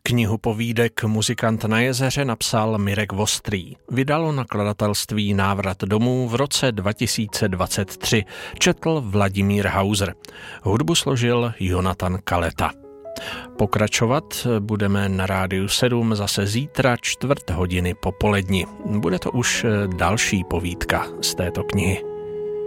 Knihu povídek Muzikant na jezeře napsal Mirek Vostrý. Vydalo nakladatelství Návrat domů v roce 2023. Četl Vladimír Hauser. Hudbu složil Jonatan Kaleta. Pokračovat budeme na Rádiu 7 zase zítra 4:15 popoledni. Bude to už další povídka z této knihy.